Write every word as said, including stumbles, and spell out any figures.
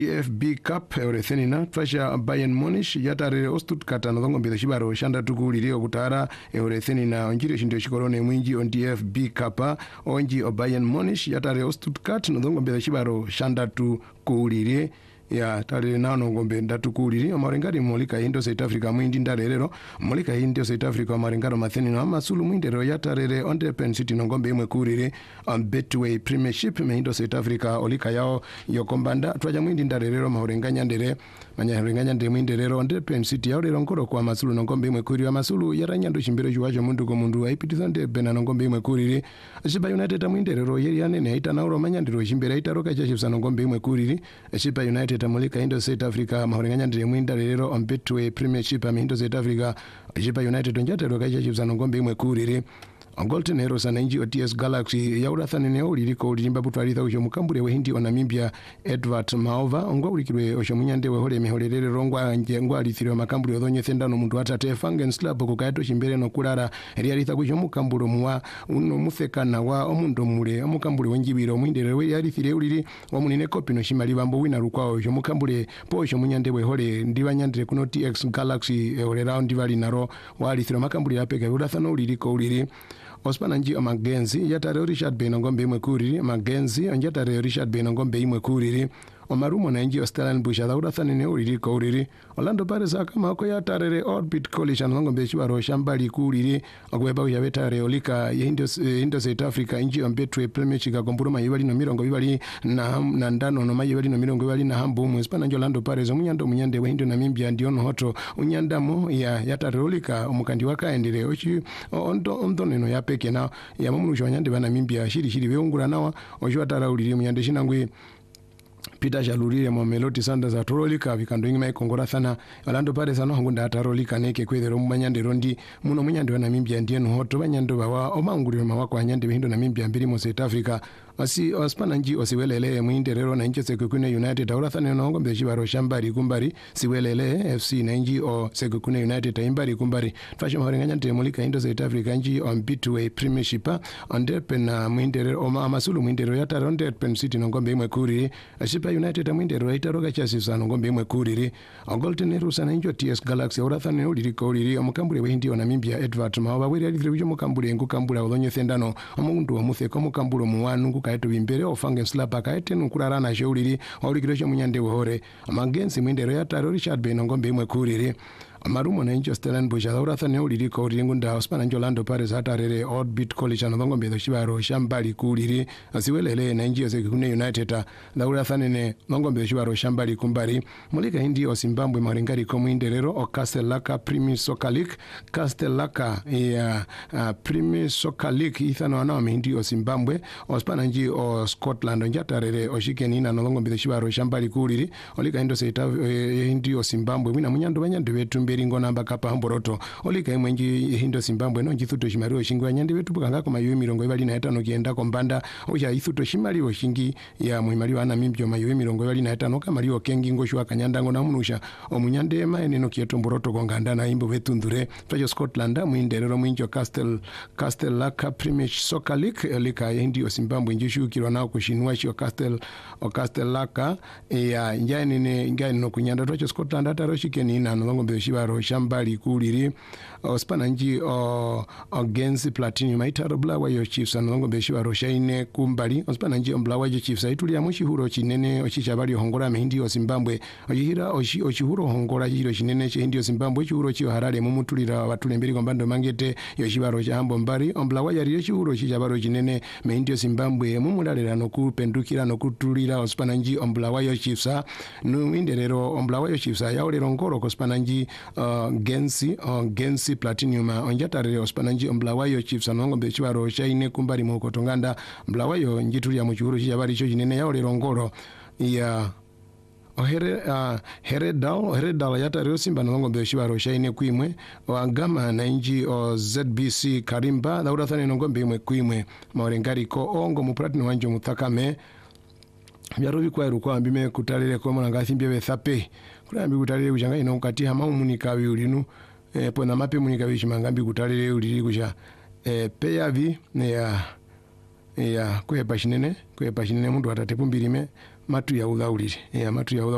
E F B Cup eurethenina twasha Bayern Munich yatarire Stuttgart anodongo mbele shibaro shanda tukulire okutara eurethenina onjire shindo shikorone mwinji on D F B Cup onji o Bayern Munich yatarire Stuttgart nodongo mbele shibaro shanda tukulire ya tare nano ngombe ndatukuliri amarengari molika indo South Africa mwindi ndarerero molika indo South Africa amarengaro matheni na masulu mwindero yatarere onde pen city ngombe imwe kurire on Betway Premiership meindo South Africa olika yao yokombanda twaja mwindi ndarerero mahorenganya ndere manya renganya ndere mwinderero onde pen city yao rero nkoro kwa masulu ngombe imwe kurire amasulu yaranyando chimbero juwajo mundu ko mundu aipitizande bena ngombe imwe kurire Shiba United mwinderero yeri yanene aita nauro manya ndiro chimbera itaroka chashifsa ngombe imwe kurire Shiba United tamulika indo South Africa mahorenganya ndire mwinda rero on Betway Premiership amindo South Africa Shiba United njatero kaja chifsa ngombe imwe kurire Golden Heroes na N G O T S Galaxy yaurathane ne uliriko ulirimba butwaritha ujo mukambure we hindi ona Namibia Edward Maova ongwa ulikirwe osho munyande we hole meholelere rongwa nje ngwa alithirwe makambure odonye thendano mundu atate Fangen Slab kukaeto chimbere no kurara eriaritha kujo mukamburo muwa uno muthekana wa omundu mure omukambure wenjibiro mwindere we yarithire uliri omunine kopi no shimali bambo wina rukwa osho mukambure posho munyande we hole ndibanyandire kuno T X Galaxy ole round vali naro walithirwe makambure apeke urathana uliriko uliri Ospana nji o Magenzi yatare Richard Benongombe imwe kuriri Magenzi yatare Richard Benongombe imwe kuriri Omarumo na nji o Stellenbosch adaurathane ne uriri ko uriri Orlando Pirates akama ako yatarere Orbit College anongombe chibaro shambali kuriri ogweba yabetare olika yindo indo South Africa nji on Betway Premiership kagomburo mayibali no mirongo bibali na na ndano no mayibali no mirongo bibali na hambu mu Spana njo Orlando Pirates munyando munyande we hindo Namibia ndio no hoto unyandamo ya yatare olika omukandi wakaendere ochi ondo ondo neno yapeke na ya mumurusho nyande bana Namibia shiri shiri beungura nawa ojo atara uliri munyande shinangwe Peter Jalurire mo Melody Sanders atorolika vikando ingima ikongora sana Orlando Pirates ano hangunda atarolika neke kwethero mumanyande rondi muno munyande wa Namibia ndiye no hoto banyando bawa omanguriro mawako anyande behindo Namibia mbiri mo South Africa asi ospana nji osiwelele mwinderero na nje sekukune United aurathane no ngombe shibaro shambari kumbari siwelele F C na nji o sekukune United imbari kumbari twashe mahorenganya ndemulika indo South Africa nji on Betway Premiership on depen na mwinderero oma amasulu mwinderero yatara on depen city no ngombe imwe kuriri Shiba United mwindero itaroka chasisa no ngombe imwe kuriri Golden Heroes na nji o T S Galaxy aurathane uliriko uliri omukambure we hindi o Namibia Edward Maova weri alithire ujo mukambure ngukambura odonye thendano omundu wa mutheko mukamburo muwanu kaeto bimbere ofange slapa kaete nukurarana sheuliri aulikiro sho munyande wehore amagenzi mwindero yataro Richard Benongombe imwe kuriri Amarumo na njo Stellenbosch aurathane uliriko uringunda Ospana njo Orlando Pirates atarere Orbit College anongombe do shibaro shambali kuriri asiwelele na njo sekune United aurathane ne ngombe shibaro shambali kumbari mulika hindi o Zimbabwe maringari ko mwinderero o Castellaka Premier Soccer League Castellaka ya uh, Premier Soccer League ithano ana hindi o Zimbabwe Ospana nji o Scotland njatarere oshikeni na ngombe do shibaro shambali kuriri olika hindi seta hindi o Zimbabwe wina munyando banyando betu beringo namba kapa hamboroto olika imwenji hindo Zimbabwe no njithuto shimari shingwa nyande betu bukanga ko mayo mirongo ibali na etano kienda ko mbanda oya ithuto shimari oshingi ya muhimari wa Namibia mayo mirongo ibali na etano kama liyo kengi ngoshwa kanyandango na munusha omunyande maene no kieto mboroto konganda na imbo betundure twajo Scotland mwinderero mwinjo Castle Castellaka Premier Soccer League olika hindi o Zimbabwe njishukirwa nao kushinwa shio Castle o Castellaka ya njane ne ngani no kunyanda twajo Scotland ataroshikeni na ngombe shibaro shambali kuliri Ospana nji o against Platinum itaro blawa yo Chiefs anongo beshibaro shaine kumbali Ospana nji omblawa yo Chiefs ituli ya mushihuro chinene ochishabali hongora mehindi o Zimbabwe oyihira oshi oshihuro hongora yiro chinene chehindi o Zimbabwe chihuro chiyo harare mumutulira batulemberi kombando mangete yo shibaro shahambo mbari omblawa yari chihuro chishabaro chinene mehindi o Zimbabwe mumulalera no kupendukira no kutulira Ospana nji omblawa yo Chiefs no winderero omblawa yo Chiefs yaolero ngoro ko Ospana nji uh, Gensi uh, Gensi Platinum onjatare Ospana nji omblawayo Chiefs anongo bechibaro shaine kumbali mu kotonganda omblawayo njituli ya muchuru chabari cho jinene yaolero ngoro ya Ohere uh, Heredal Heredal yatare Simba nongo bechibaro shaine kuimwe wagama na nji o Z B C Karimba daurathane nongombe imwe kuimwe maorengari ko ongo mu Platinum wanjo mutakame Byarobi kwa ruko ambime kutalele ko mwana ngathimbe bethape kurambi kutalele kujanga ino kati hama umunika ulinu e pona mape munika bishimangambi kutalele uliri kuja e peyavi ne ya ya kwepa shinene kwepa shinene mundu atatepumbirime matu ya udha uliri ya matu ya udha